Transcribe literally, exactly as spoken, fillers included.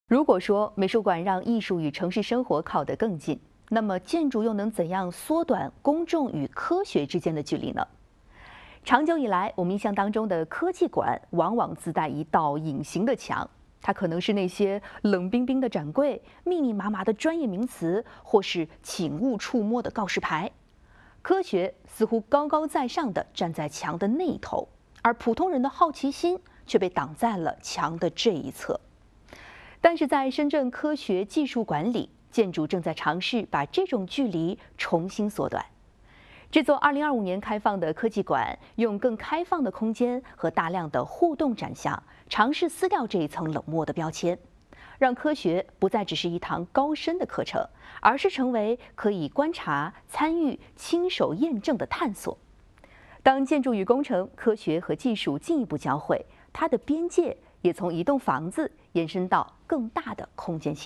如果说美术馆让艺术与城市生活靠得更近，那么建筑又能怎样缩短公众与科学之间的距离呢？长久以来，我们印象当中的科技馆往往自带一道隐形的墙，它可能是那些冷冰冰的展柜、密密麻麻的专业名词，或是请勿触摸的告示牌。科学似乎高高在上地站在墙的那一头，而普通人的好奇心却被挡在了墙的这一侧。但是在深圳科学技术馆里，建筑正在尝试把这种距离重新缩短。这座二零二五年开放的科技馆，用更开放的空间和大量的互动展项，尝试撕掉这一层冷漠的标签，让科学不再只是一堂高深的课程，而是成为可以观察、参与、亲手验证的探索。当建筑与工程、科学和技术进一步交汇，它的边界也从一栋房子延伸到更大的空间系统。